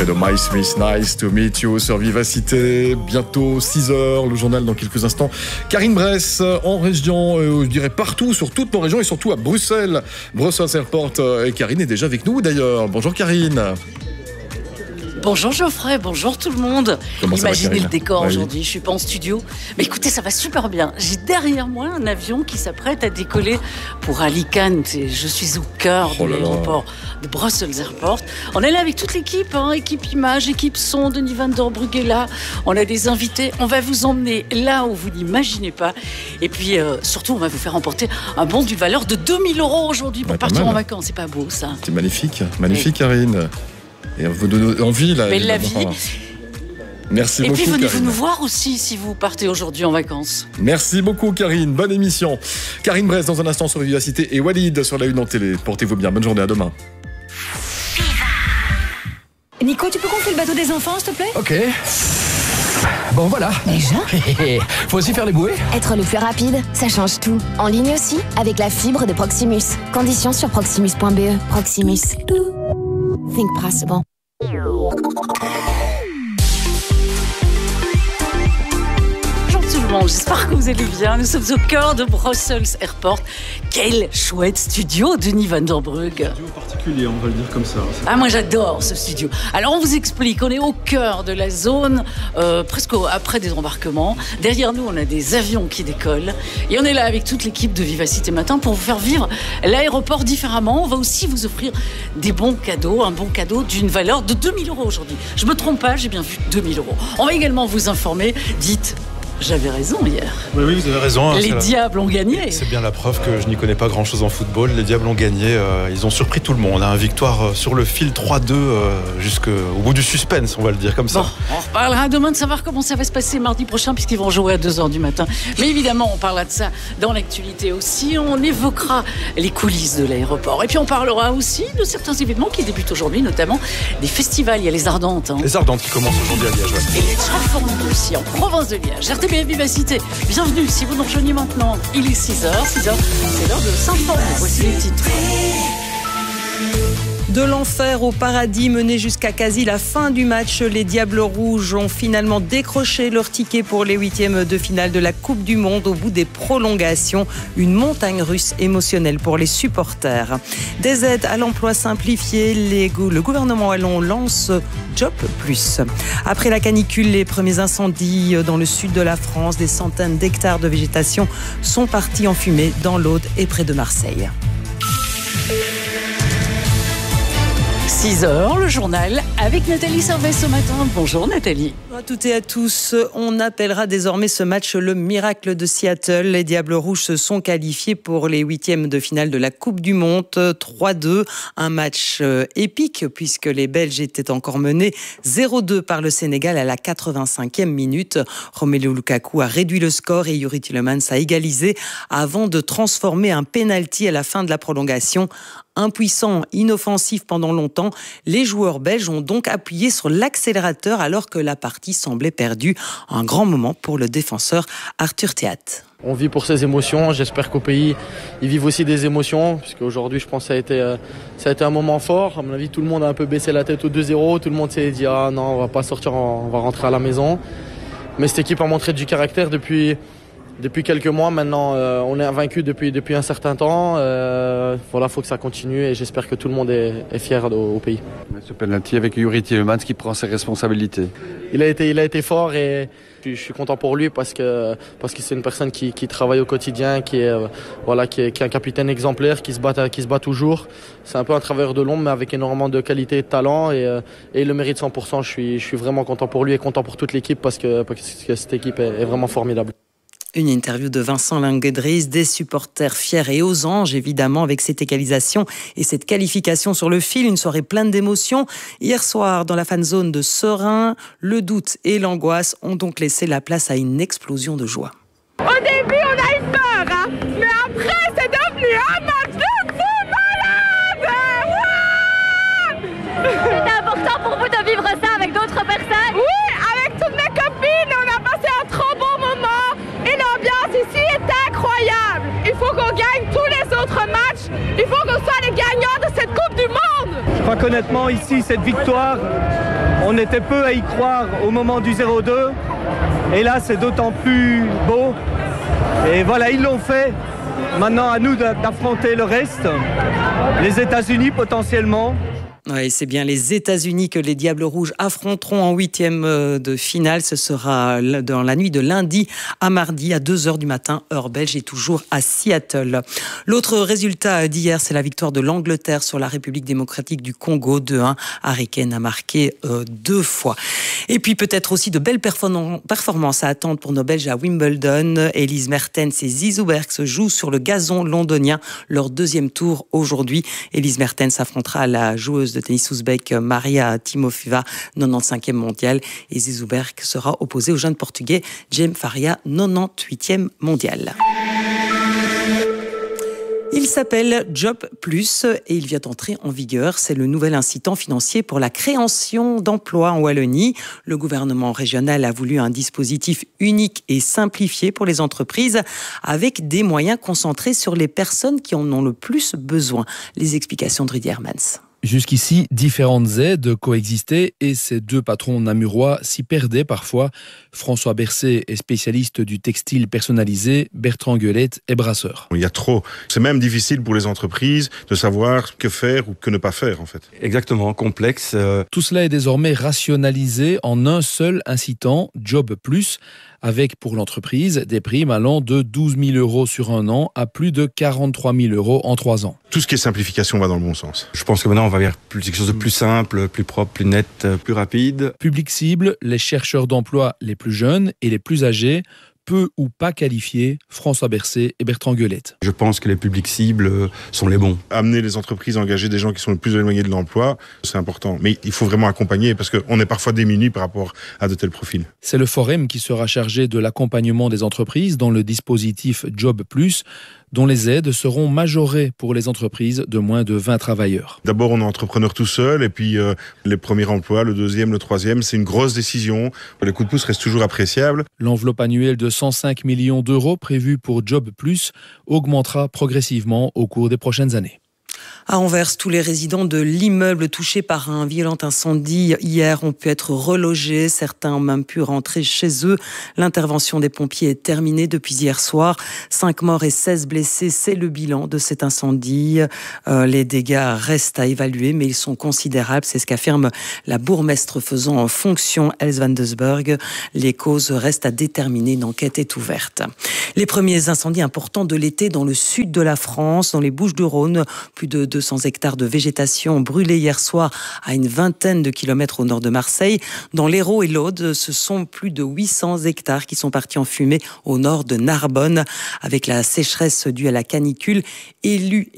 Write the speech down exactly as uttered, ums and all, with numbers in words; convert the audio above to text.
extrait de My Smith, Nice to Meet You sur Vivacité. Bientôt six heures, le journal dans quelques instants. Karine Bress en région, euh, je dirais partout, sur toutes nos régions et surtout à Bruxelles. Brussels Airport. Et Karine est déjà avec nous d'ailleurs. Bonjour Karine. Bonjour Geoffrey, bonjour tout le monde. Comment Imaginez va, le décor oui. aujourd'hui, je suis pas en studio. Mais écoutez, ça va super bien. J'ai derrière moi un avion qui s'apprête à décoller pour Alicante. Je suis au cœur oh de l'aéroport de Brussels Airport. On est là avec toute l'équipe, hein, équipe image, équipe son, Denis Van der Brugge est là. On a des invités, on va vous emmener là où vous n'imaginez pas. Et puis euh, surtout, on va vous faire emporter un bon d'une valeur de deux mille euros aujourd'hui pour ouais, partir en vacances. C'est pas beau ça? C'est magnifique, magnifique oui. Karine. Et vous donne envie là. Mais la vie. Merci et beaucoup. Et puis venez Karine. nous voir aussi si vous partez aujourd'hui en vacances. Merci beaucoup Karine, bonne émission. Karine Bress dans un instant sur Vivacité et Walid sur la une en télé. Portez-vous bien, bonne journée, à demain. Nico, tu peux gonfler le bateau des enfants s'il te plaît? Ok. Bon voilà. Déjà? Faut aussi faire les bouées. Être le plus rapide, ça change tout. En ligne aussi, avec la fibre de Proximus. Conditions sur proximus point b e. Proximus. Think possible. Bonjour tout le monde, j'espère que vous allez bien. Nous sommes au cœur de Brussels Airport. Quel chouette studio, Denis Van der Brugge. Studio particulier, on va le dire comme ça. Ah, moi j'adore ce studio. Alors on vous explique, on est au cœur de la zone, euh, presque après des embarquements. Derrière nous, on a des avions qui décollent. Et on est là avec toute l'équipe de Vivacité Matin pour vous faire vivre l'aéroport différemment. On va aussi vous offrir des bons cadeaux, un bon cadeau d'une valeur de deux mille euros aujourd'hui. Je me trompe pas, j'ai bien vu deux mille euros. On va également vous informer, dites... J'avais raison hier. Oui, oui, vous avez raison. Les hein, Diables la... ont gagné. C'est bien la preuve que je n'y connais pas grand-chose en football. Les Diables ont gagné. Euh, ils ont surpris tout le monde. Hein. Victoire euh, sur le fil trois deux euh, jusqu'au bout du suspense, on va le dire comme ça. Bon, on reparlera demain de savoir comment ça va se passer mardi prochain puisqu'ils vont jouer à deux heures du matin. Mais évidemment, on parlera de ça dans l'actualité aussi. On évoquera les coulisses de l'aéroport. Et puis on parlera aussi de certains événements qui débutent aujourd'hui, notamment des festivals. Il y a les Ardentes. Hein. Les Ardentes qui commencent aujourd'hui à Liège. Ouais. Et les Transformés aussi en province de Liège. R T B F Vivacité. Bienvenue si vous nous rejoignez maintenant. Il est six heures, six heures, c'est l'heure de s'informer. Voici les titres. De l'enfer au paradis, mené jusqu'à quasi la fin du match, les Diables Rouges ont finalement décroché leur ticket pour les huitièmes de finale de la Coupe du Monde au bout des prolongations. Une montagne russe émotionnelle pour les supporters. Des aides à l'emploi simplifiées, les go- le gouvernement wallon lance Job Plus. Après la canicule, les premiers incendies dans le sud de la France, des centaines d'hectares de végétation sont partis en fumée dans l'Aude et près de Marseille. six heures, le journal avec Nathalie Servais ce matin. Bonjour Nathalie. À toutes et à tous, on appellera désormais ce match le miracle de Seattle. Les Diables Rouges se sont qualifiés pour les huitièmes de finale de la Coupe du Monde. trois deux, un match épique puisque les Belges étaient encore menés zéro deux par le Sénégal à la quatre-vingt-cinquième minute. Romelu Lukaku a réduit le score et Youri Tielemans a égalisé avant de transformer un pénalty à la fin de la prolongation. Impuissants, inoffensifs pendant longtemps, les joueurs belges ont donc appuyé sur l'accélérateur alors que la partie semblait perdue. Un grand moment pour le défenseur Arthur Théat. On vit pour ces émotions, j'espère qu'au pays, ils vivent aussi des émotions, puisqu'aujourd'hui, je pense que ça a été, euh, ça a été un moment fort. À mon avis, tout le monde a un peu baissé la tête au deux zéro, tout le monde s'est dit « Ah non, on va pas sortir, on va rentrer à la maison ». Mais cette équipe a montré du caractère depuis... Depuis quelques mois maintenant, euh, on est invaincu depuis, depuis un certain temps. Euh, voilà, il faut que ça continue et j'espère que tout le monde est, est fier au, au pays. Ce penalty avec Youri Tielemans qui prend ses responsabilités. Il a été, il a été fort et je suis content pour lui parce que, parce que c'est une personne qui, qui travaille au quotidien, qui est, euh, voilà, qui est, qui est un capitaine exemplaire, qui se bat, qui se bat toujours. C'est un peu un travailleur de l'ombre mais avec énormément de qualité et de talent et, euh, et il le mérite cent pour cent. Je suis, je suis vraiment content pour lui et content pour toute l'équipe parce que, parce que cette équipe est, est vraiment formidable. Une interview de Vincent Languedris, des supporters fiers et aux anges, évidemment, avec cette égalisation et cette qualification sur le fil. Une soirée pleine d'émotions. Hier soir, dans la fan zone de Serein, le doute et l'angoisse ont donc laissé la place à une explosion de joie. Au début, on a eu peur, hein, mais après, c'est devenu un match de fou malade. C'était important pour vous de vivre ça avec d'autres personnes? Oui, avec toutes mes copines, on a passé un trop bon moment. Et l'ambiance ici est incroyable. Il faut qu'on gagne tous les autres matchs. Il faut qu'on soit les gagnants de cette Coupe du Monde. Je crois qu'honnêtement, ici, cette victoire, on était peu à y croire au moment du zéro deux. Et là, c'est d'autant plus beau. Et voilà, ils l'ont fait. Maintenant, à nous d'affronter le reste. Les États-Unis, potentiellement. Oui, c'est bien les États-Unis que les Diables Rouges affronteront en huitième de finale. Ce sera dans la nuit de lundi à mardi à deux heures du matin, heure belge, et toujours à Seattle. L'autre résultat d'hier, c'est la victoire de l'Angleterre sur la République démocratique du Congo, deux un. Harry Kane a marqué euh, deux fois. Et puis peut-être aussi de belles performances à attendre pour nos Belges à Wimbledon. Elise Mertens et Zizou Bergs jouent sur le gazon londonien, leur deuxième tour aujourd'hui. Elise Mertens affrontera la joueuse de tennis ouzbek Maria Timofeva, quatre-vingt-quinzième mondiale, et Zizou Bergs sera opposé au jeune portugais Jaime Faria, quatre-vingt-dix-huitième mondial. Il s'appelle Job Plus et il vient d'entrer en vigueur. C'est le nouvel incitant financier pour la création d'emplois en Wallonie. Le gouvernement régional a voulu un dispositif unique et simplifié pour les entreprises avec des moyens concentrés sur les personnes qui en ont le plus besoin. Les explications de Rudy Hermans. Jusqu'ici, différentes aides coexistaient et ces deux patrons namurois s'y perdaient parfois. François Bercé est spécialiste du textile personnalisé, Bertrand Gueulette est brasseur. Il y a trop. C'est même difficile pour les entreprises de savoir que faire ou que ne pas faire en fait. Exactement, complexe. Euh... Tout cela est désormais rationalisé en un seul incitant, Job Plus, avec pour l'entreprise des primes allant de douze mille euros sur un an à plus de quarante-trois mille euros en trois ans. Tout ce qui est simplification va dans le bon sens. Je pense que maintenant on va vers quelque chose de plus simple, plus propre, plus net, plus rapide. Public cible, les chercheurs d'emploi les plus jeunes et les plus âgés, peu ou pas qualifiés, François Bercé et Bertrand Gueulette. Je pense que les publics cibles sont les bons. Amener les entreprises à engager des gens qui sont le plus éloignés de l'emploi, c'est important. Mais il faut vraiment accompagner parce qu'on est parfois démunis par rapport à de tels profils. C'est le Forum qui sera chargé de l'accompagnement des entreprises dans le dispositif Job Plus, dont les aides seront majorées pour les entreprises de moins de vingt travailleurs. D'abord, on est entrepreneur tout seul, et puis euh, les premiers emplois, le deuxième, le troisième, c'est une grosse décision. Le coup de pouce reste toujours appréciable. L'enveloppe annuelle de cent cinq millions d'euros prévue pour Job Plus augmentera progressivement au cours des prochaines années. À Anvers, tous les résidents de l'immeuble touché par un violent incendie hier ont pu être relogés. Certains ont même pu rentrer chez eux. L'intervention des pompiers est terminée depuis hier soir. Cinq morts et seize blessés, c'est le bilan de cet incendie. Euh, les dégâts restent à évaluer, mais ils sont considérables. C'est ce qu'affirme la bourgmestre faisant en fonction, Els van Desburg. Les causes restent à déterminer. Une enquête est ouverte. Les premiers incendies importants de l'été dans le sud de la France, dans les Bouches-du-Rhône. Plus de deux cents hectares de végétation brûlés hier soir à une vingtaine de kilomètres au nord de Marseille. Dans l'Hérault et l'Aude, ce sont plus de huit cents hectares qui sont partis en fumée au nord de Narbonne. Avec la sécheresse due à la canicule, élus